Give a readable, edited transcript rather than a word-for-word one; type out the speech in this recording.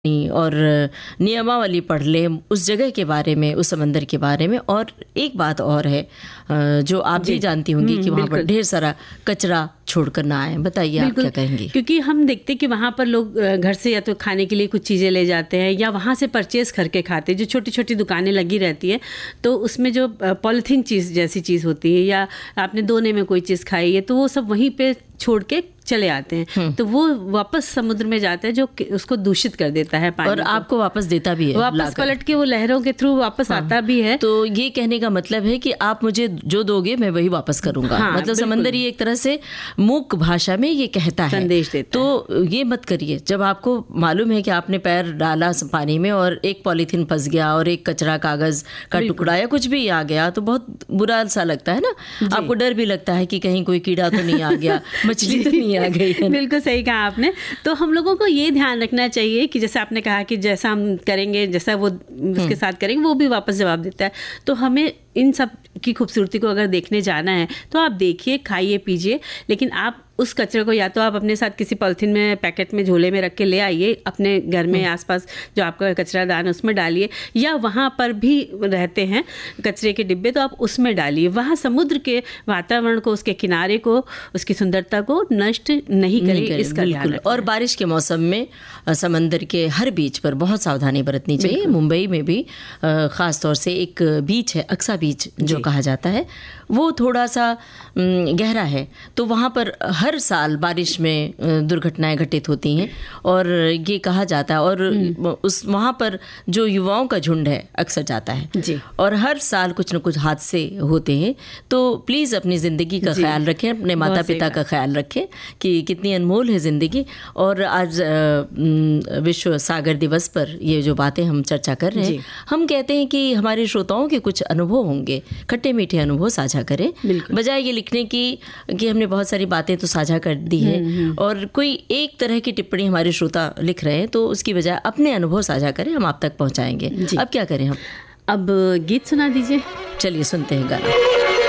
और नियमावली पढ़ लें उस जगह के बारे में, उस समंदर के बारे में। और एक बात और है जो आप भी जानती होंगी कि वहाँ पर ढेर सारा कचरा छोड़कर ना आए। बताइए आप क्या कहेंगी? क्योंकि हम देखते हैं कि वहाँ पर लोग घर से या तो खाने के लिए कुछ चीज़ें ले जाते हैं या वहाँ से परचेज़ करके खाते हैं। जो छोटी छोटी दुकानें लगी रहती है तो उसमें जो पॉलीथीन चीज़ जैसी चीज़ होती है या आपने दोने में कोई चीज़ खाई है तो वो सब वहीं पे छोड़ के चले आते हैं, तो वो वापस समुद्र में जाता है जो उसको दूषित कर देता है पानी और आपको वापस देता भी है, वापस पलट के वो लहरों के थ्रू वापस आता भी है। तो ये कहने का मतलब है कि आप मुझे जो दोगे मैं वही वापस करूंगा। मतलब समंदर ये एक तरह से मूक भाषा में ये कहता है, संदेश देता तो ये मत करिए। जब आपको मालूम है कि आपने पैर डाला पानी में और एक पॉलीथीन फंस गया और एक कचरा कागज का टुकड़ा या कुछ भी आ गया तो बहुत बुरा सा लगता है ना। आपको डर भी लगता है कि कहीं कोई कीड़ा तो नहीं आ गया, मछली तो नहीं आ गई। बिल्कुल सही कहा आपने। तो हम लोगों को ये ध्यान रखना चाहिए कि जैसे आपने कहा कि जैसा हम करेंगे, जैसा वो उसके साथ करेंगे वो भी वापस जवाब देता है। तो हमें इन सब की खूबसूरती को अगर देखने जाना है तो आप देखिए, खाइए, पीजिए, लेकिन आप उस कचरे को या तो आप अपने साथ किसी पॉलिथीन में, पैकेट में, झोले में रख के ले आइए, अपने घर में आसपास जो आपका कचरा दान उसमें डालिए, या वहाँ पर भी रहते हैं कचरे के डिब्बे तो आप उसमें डालिए। वहाँ समुद्र के वातावरण को, उसके किनारे को, उसकी सुंदरता को नष्ट नहीं करें, इसका ध्यान रखें। और बारिश के मौसम में समंदर के हर बीच पर बहुत सावधानी बरतनी चाहिए। मुंबई में भी ख़ास तौर से एक बीच है, अक्सा बीच जो कहा जाता है, वो थोड़ा सा गहरा है। तो वहाँ पर हर साल बारिश में दुर्घटनाएं घटित होती हैं और ये कहा जाता है, और उस वहाँ पर जो युवाओं का झुंड है अक्सर जाता है जी। और हर साल कुछ न कुछ हादसे होते हैं। तो प्लीज़ अपनी ज़िंदगी का ख्याल रखें, अपने माता पिता का ख्याल रखें कि कितनी अनमोल है ज़िंदगी। और आज विश्व सागर दिवस पर ये जो बातें हम चर्चा कर रहे हैं, हम कहते हैं कि हमारे श्रोताओं के कुछ अनुभव होंगे, खट्टे मीठे अनुभव साझा करें, बजाय ये लिखने की कि हमने बहुत सारी बातें तो साझा कर दी है और कोई एक तरह की टिप्पणी हमारे श्रोता लिख रहे हैं, तो उसकी बजाय अपने अनुभव साझा करें, हम आप तक पहुंचाएंगे। अब क्या करें हम? अब गीत सुना दीजिए। चलिए सुनते हैं गाना।